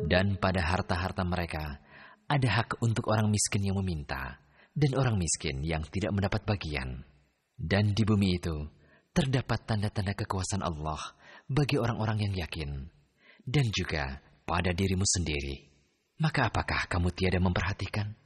Dan pada harta-harta mereka, ada hak untuk orang miskin yang meminta, dan orang miskin yang tidak mendapat bagian. Dan di bumi itu, terdapat tanda-tanda kekuasaan Allah bagi orang-orang yang yakin, dan juga pada dirimu sendiri. Maka apakah kamu tiada memperhatikan?